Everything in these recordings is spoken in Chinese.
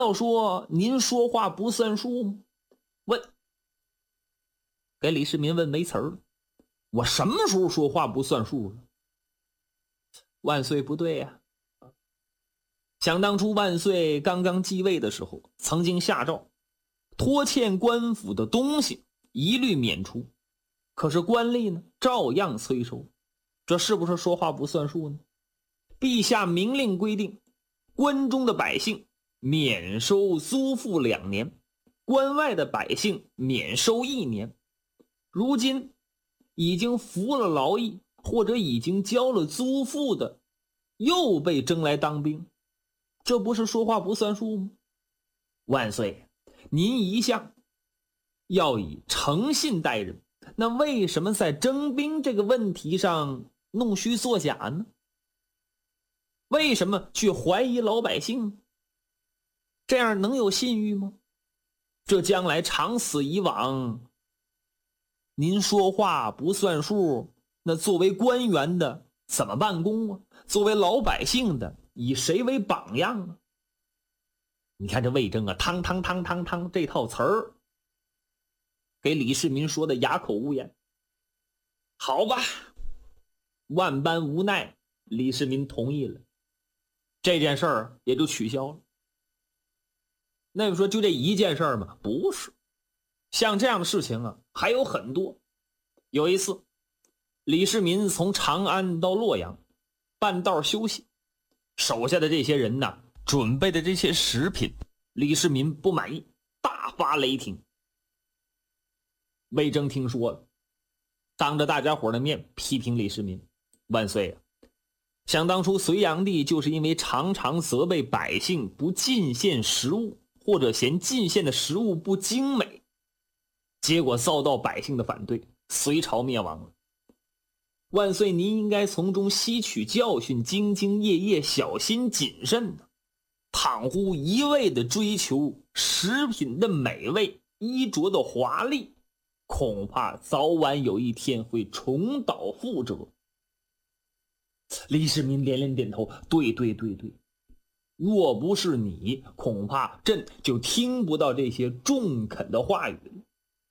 道说您说话不算数吗？问，给李世民问没词儿了。我什么时候说话不算数了？万岁不对呀、想当初万岁刚刚继位的时候，曾经下诏拖欠官府的东西一律免除，可是官吏呢照样催收，这是不是说话不算数呢？陛下明令规定，关中的百姓免收租赋2年，关外的百姓免收1年。如今已经服了劳役或者已经交了租赋的，又被征来当兵，这不是说话不算数吗？万岁，您一向要以诚信待人，那为什么在征兵这个问题上弄虚作假呢？为什么去怀疑老百姓？这样能有信誉吗？这将来长此以往，您说话不算数，那作为官员的怎么办公啊？作为老百姓的以谁为榜样啊？你看这魏征啊，汤汤汤汤汤这套词儿给李世民说的哑口无言。好吧，万般无奈，李世民同意了，这件事儿也就取消了。那你说就这一件事儿吗？不是，像这样的事情啊还有很多。有一次李世民从长安到洛阳，半道休息，手下的这些人呢准备的这些食品，李世民不满意，大发雷霆。魏征听说了，当着大家伙的面批评李世民：万岁啊，想当初隋炀帝就是因为常常责备百姓不进献食物，或者嫌进献的食物不精美，结果遭到百姓的反对，隋朝灭亡了。万岁，您应该从中吸取教训，兢兢业业，小心谨慎呢。倘乎一味的追求食品的美味，衣着的华丽，恐怕早晚有一天会重蹈覆辙。李世民连连点头，对对对对，若不是你，恐怕朕就听不到这些中肯的话语了。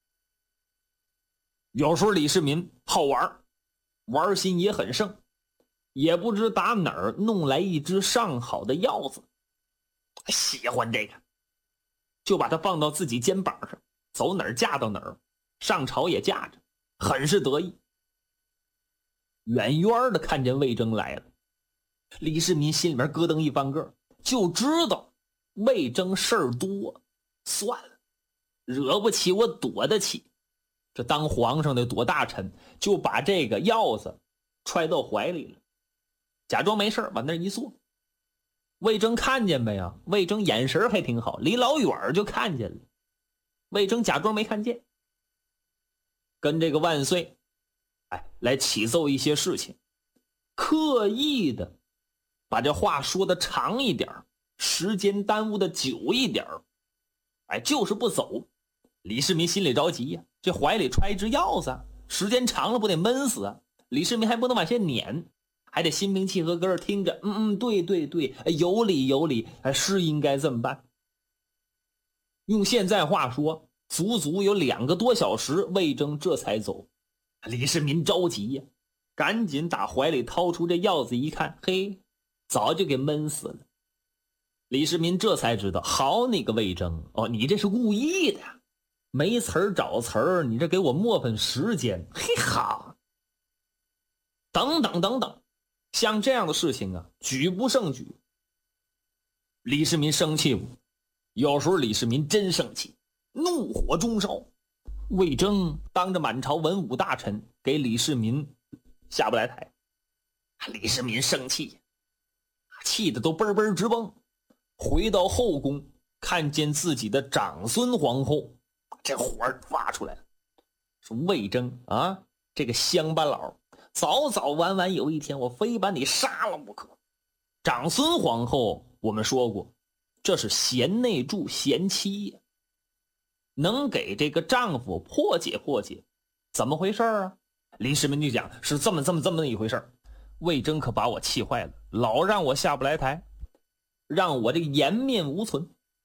有时候李世民好玩，玩心也很盛，也不知打哪儿弄来一只上好的鹞子，喜欢这个，就把它放到自己肩膀上，走哪儿架到哪儿，上朝也架着，很是得意。远远的看见魏征来了，李世民心里面咯噔一翻个，就知道魏征事儿多，算了，惹不起我躲得起。这当皇上的躲大臣，就把这个鹞子揣到怀里了，假装没事往那一坐。魏征看见没有？魏征眼神还挺好，离老远就看见了。魏征假装没看见，跟这个万岁来启奏一些事情，刻意的把这话说的长一点，时间耽误的久一点，就是不走。李世民心里着急呀，这怀里揣一只鹞子，时间长了不得闷死啊？李世民还不能往下撵，还得心平气和搁这听着。对对对，有理有理，是应该这么办。用现在话说，足足有2个多小时，魏征这才走。李世民着急呀，赶紧打怀里掏出这鹞子一看，嘿，早就给闷死了。李世民这才知道，好你个魏征，你这是故意的，没词儿找词儿，你这给我磨粉时间，嘿好。等等等等，像这样的事情啊，举不胜举。李世民生气不？有时候李世民真生气，怒火中烧。魏征当着满朝文武大臣给李世民下不来台，李世民生气，气得都嘣嘣直蹦。回到后宫，看见自己的长孙皇后，这火发出来了，说魏征啊，这个乡巴佬，早早晚晚有一天我非把你杀了不可。长孙皇后我们说过，这是贤内助贤妻呀，能给这个丈夫破解破解，怎么回事啊？李世民就讲是这么一回事。魏征可把我气坏了，老让我下不来台，让我这个颜面无存。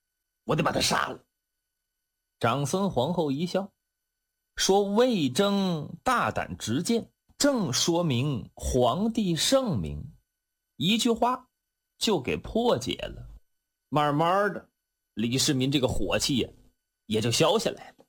我得把他杀了。长孙皇后一笑，说魏征大胆直谏，正说明皇帝圣明，一句话就给破解了。慢慢的，李世民这个火气也就消下来了。